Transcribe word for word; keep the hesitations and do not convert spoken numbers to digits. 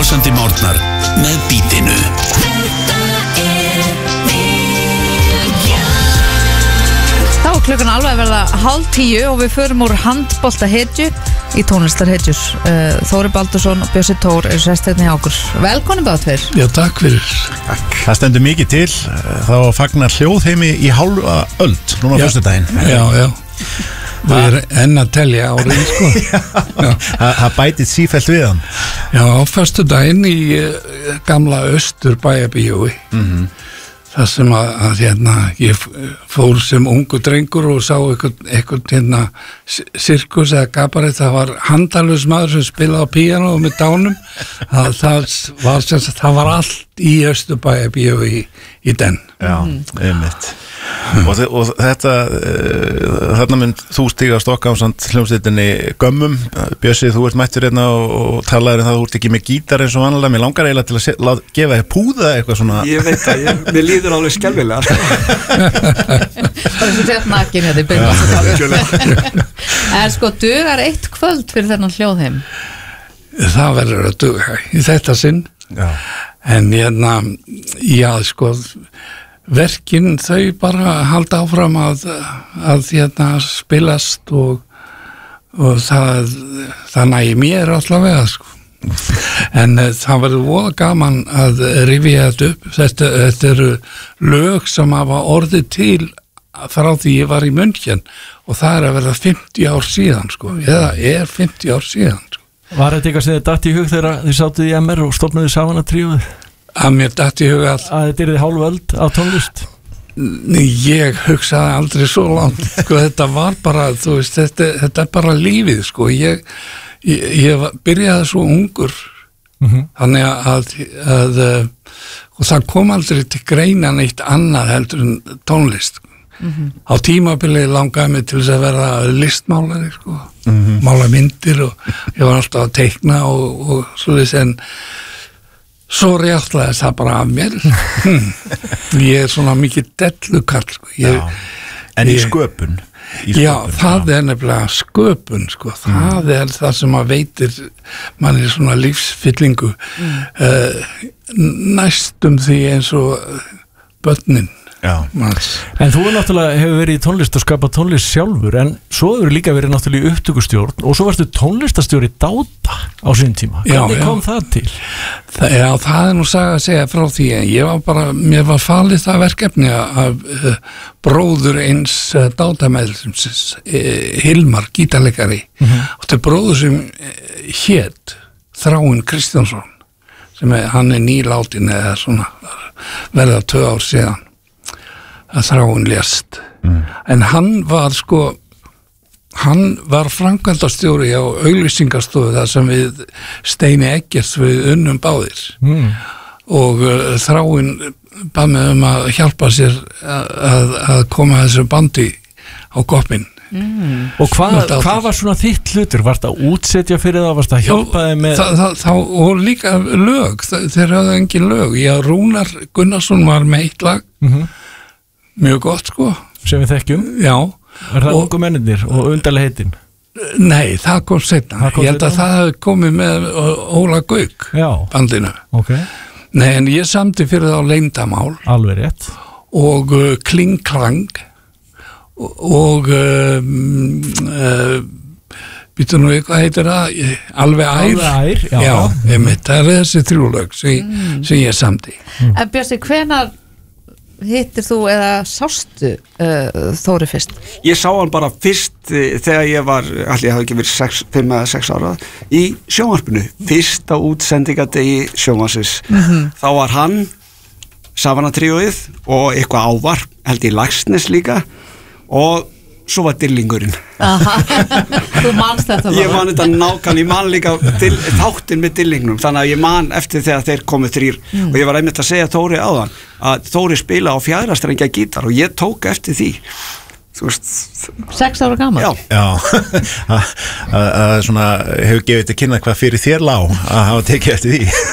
Brosandi morgnar með Bítinu. Þá er klukkan alveg að verða hálf tíu og við förum úr handbolta hetju í tónlistarhetjur. Þóri Baldursson og Bjössi Tór eru sestirni hjá okkur. Velkomin báð tveir. Já, takk fyrir. Takk. Það stendur mikið til. Þá fagnar hljóðheimi í hálfa öld núna á föstudaginn. Já, já. Við erum enn að telja árið, sko. Það bætið sífellt við hann. Já, á föstudaginn í uh, gamla Östur bæjarbíói. Mhm. Það sem að, að hérna, ég fór sem ungu drengur og sá eitthvað, eitthvað hérna, sirkus eða kabarett. Það var handalaus maður sem spilaði á píanó með dánum. Það, það, var, sem, það var allt í Östurbæjarbíó í, í den. Já, einmitt. Og, og þetta, uh, þarna mynd þú stíga á stokka á samt hljómsveitinni Gömmum. Bjössi, þú ert mættur hérna og, og talaður um það að þú ert ekki með gítar eins og annarlega. Mér langar eiginlega til að, se, að gefa þér púða eitthvað svona. Ég veit að ég, mér líður alveg skelfilega. Það er svo sett nakin hérna í byrjun. En sko, dugar eitt kvöld fyrir þennan hljóðheim? Það verður að duga í þetta sinn. Já. En hérna, já, sko, verkin þau bara halda áfram að, að hérna, spilast og, og það, það nægi mér allavega, sko. En uh, það verður voða gaman að rifja þetta upp. Þetta, þetta eru lög sem hafa orðið til frá því ég var í München og það er að verða fimmtíu ár síðan, sko, eða er fimmtíu ár síðan, sko. Var þetta eitthvað sem þið datt í hug þegar þið sátuð í M R og stofnuðu Savana tríóið? Að mér datt í hug að að þetta er þið hálf öld á tónlist? Ég hugsaði aldrei svo langt, sko, þetta var bara, þú veist, þetta, þetta er bara lífið, sko. Ég, ég, ég byrjaði svo ungur, mm-hmm. þannig að, að og það kom aldrei til greina neitt annað heldur en tónlist. Mm-hmm. Á tímabilið langaði mig til þess að vera listmálari, sko, mm-hmm. mála myndir og ég var alltaf að teikna og, og svo þess en svo réttlaði það bara af mér. hm. Ég er svona mikið dellukarl, sko. Ég, en í ég, sköpun? Í sköpun já, það já. er nefnilega sköpun, sko. Það mm. er það sem að veitir manni svona lífsfyllingu. Mm. Uh, næstum því eins og börnin. Já. En þú er náttúrulega hefur verið í tónlist og skapað tónlist sjálfur, en svo hefur líka verið náttúrulega í upptökustjórn og svo varstu tónlistastjóri Dáta á sín tíma. Hvernig já, kom já. það til? Það, já, það er nú saga að segja frá því en ég var bara, mér var falið það verkefni af uh, bróður eins uh, Dátameðlumsins, uh, Hilmar, gítarleikari, mm-hmm. og þetta er bróður sem uh, hét Þráinn Kristjánsson, sem er, hann er nýlátin eða svona verða tvö ár síðan. Að Þráinn lést. Mm. En hann var sko hann var framkvæmdastjóri á auglýsingastofu þar sem við Steini Eggerts við unnum báðir. Mm. Og uh, Þráinn bað mig um að hjálpa sér að, að, að koma þessu bandi á koppinn. Mm. Og hvað hva var svona þitt hlutur? Varst að útsetja fyrir það? Varst að hjálpa þeim með? Það, það, það, og líka lög, það, þeir hafði engin lög. Já, Rúnar Gunnarsson var með eitt lag. Mm-hmm. Mjög gott, sko. Sem við þekkjum? Já. Er það ungu mennirnir og undarlega heitin? Nei, það kom seinna. Ég held að það hefði komið með Óla Gauk Já. bandinu. Ok. Nei, en ég samti fyrir það á Leyndarmál. Alveg rétt. Og uh, Kling Klang og, og um, uh, býtu nú eitthvað heitir það? Alveg ær. Alveg ær, já. Já, einmitt, það er þessi þrjúlög sem, mm. sem ég samti. Mm. En Björsi, hvenær hittir þú eða sástu uh, Þóri fyrst? Ég sá hann bara fyrst uh, þegar ég var, allir ég hafði ekki verið fimm eða sex ára í sjónvarpinu, fyrsta útsendingadegi sjónvarsins. Mm-hmm. Þá var hann Savana tríóið og eitthvað ávar, held ég Laxness líka og svo var Dillingurinn. Þú manst þetta bara? Ég man þetta nákvæmlega, ég man líka til, þáttinn með Dillingnum, þannig að ég man eftir þegar þeir komu þrýr mm. og ég var einmitt að segja Þóri áðan að Þóri spila á fjæðrastrengja gítar og ég tók eftir því. Þú veist, sex ára gamall. Já, Já. að svona hefur gefið til kynna hvað fyrir þér lá að hafa tekið eftir því.